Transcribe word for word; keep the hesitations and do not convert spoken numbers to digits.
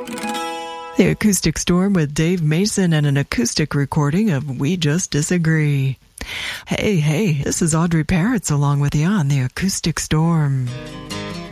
The Acoustic Storm with Dave Mason and an acoustic recording of We Just Disagree. Hey, hey, this is Audrey Parrots along with you on The Acoustic Storm.